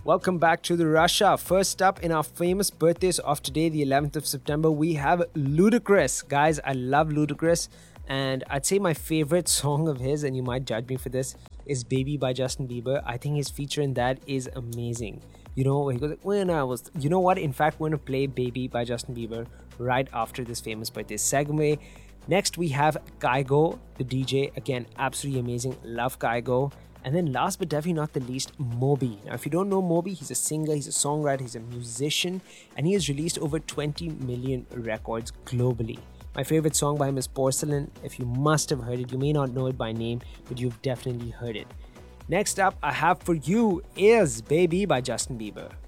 Welcome back to the Russia. First up in our famous birthdays of today, the 11th of September, we have Ludacris. Guys, I love Ludacris, and I'd say my favorite song of his, and you might judge me for this, is Baby by Justin Bieber. I think his feature in that is amazing. You know, he goes, when I was, you know what? In fact, we're going to play Baby by Justin Bieber right after this famous birthday segue. Next, we have Kygo, the DJ. Again, absolutely amazing. Love Kygo. And then last but definitely not the least, Moby. Now, if you don't know Moby, he's a singer, he's a songwriter, he's a musician, and he has released over 20 million records globally. My favorite song by him is Porcelain. If you must have heard it, you may not know it by name, but you've definitely heard it. Next up, I have for you is Baby by Justin Bieber.